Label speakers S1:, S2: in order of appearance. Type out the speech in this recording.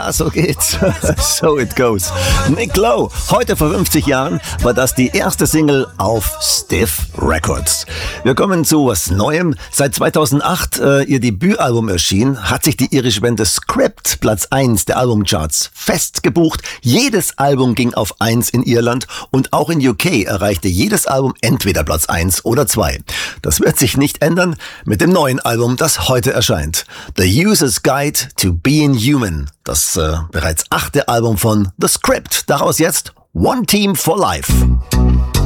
S1: Ja, so geht's. So it goes. Nick Lowe, heute vor 50 Jahren war das die erste Single auf Stiff Records. Wir kommen zu was Neuem. Seit 2008 ihr Debütalbum erschien, hat sich die irische Band The Script Platz 1 der Albumcharts fest gebucht. Jedes Album ging auf 1 in Irland und auch in UK erreichte jedes Album entweder Platz 1 oder 2. Das wird sich nicht ändern mit dem neuen Album, das heute erscheint. The User's Guide to Being Human. Das bereits 8. Album von The Script. Daraus jetzt One Team for Life.